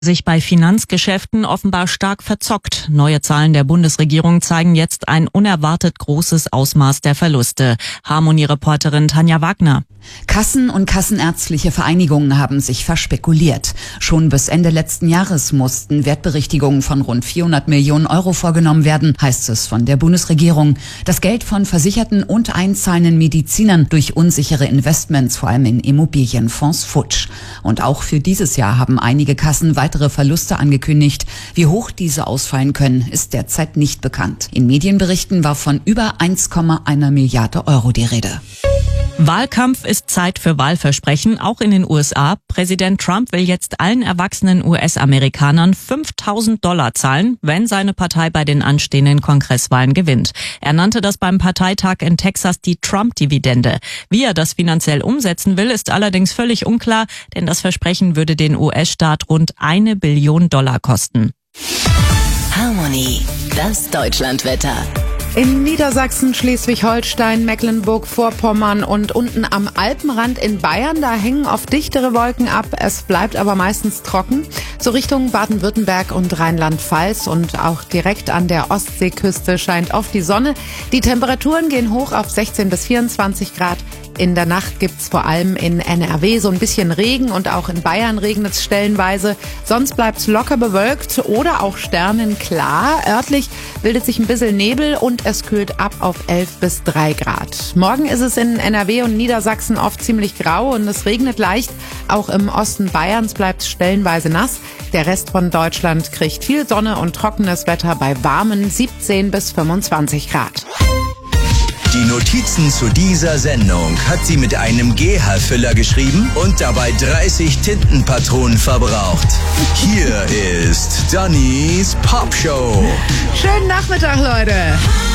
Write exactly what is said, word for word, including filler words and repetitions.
Sich bei Finanzgeschäften offenbar stark verzockt. Neue Zahlen der Bundesregierung zeigen jetzt ein unerwartet großes Ausmaß der Verluste. Harmonie-Reporterin Tanja Wagner. Kassen und kassenärztliche Vereinigungen haben sich verspekuliert. Schon bis Ende letzten Jahres mussten Wertberichtigungen von rund vierhundert Millionen Euro vorgenommen werden, heißt es von der Bundesregierung. Das Geld von Versicherten und einzahlenden Medizinern durch unsichere Investments, vor allem in Immobilienfonds, futsch. Und auch für dieses Jahr haben einige Kassen weitere Verluste angekündigt. Wie hoch diese ausfallen können, ist derzeit nicht bekannt. In Medienberichten war von über eins Komma eins Milliarde Euro die Rede. Wahlkampf ist Zeit für Wahlversprechen, auch in den U S A. Präsident Trump will jetzt allen erwachsenen U S-Amerikanern fünftausend Dollar zahlen, wenn seine Partei bei den anstehenden Kongresswahlen gewinnt. Er nannte das beim Parteitag in Texas die Trump-Dividende. Wie er das finanziell umsetzen will, ist allerdings völlig unklar, denn das Versprechen würde den U S-Staat rund eine Billion Dollar kosten. Harmonie, das Deutschlandwetter. In Niedersachsen, Schleswig-Holstein, Mecklenburg-Vorpommern und unten am Alpenrand in Bayern, da hängen oft dichtere Wolken ab. Es bleibt aber meistens trocken. So Richtung Baden-Württemberg und Rheinland-Pfalz und auch direkt an der Ostseeküste scheint oft die Sonne. Die Temperaturen gehen hoch auf sechzehn bis vierundzwanzig Grad. In der Nacht gibt's vor allem in N R W so ein bisschen Regen und auch in Bayern regnet es stellenweise. Sonst bleibt's locker bewölkt oder auch sternenklar. Örtlich bildet sich ein bisschen Nebel und es kühlt ab auf elf bis drei Grad. Morgen ist es in N R W und Niedersachsen oft ziemlich grau und es regnet leicht. Auch im Osten Bayerns bleibt es stellenweise nass. Der Rest von Deutschland kriegt viel Sonne und trockenes Wetter bei warmen siebzehn bis fünfundzwanzig Grad. Die Notizen zu dieser Sendung hat sie mit einem G H-Füller geschrieben und dabei dreißig Tintenpatronen verbraucht. Hier ist Dannys Popshow. Schönen Nachmittag, Leute.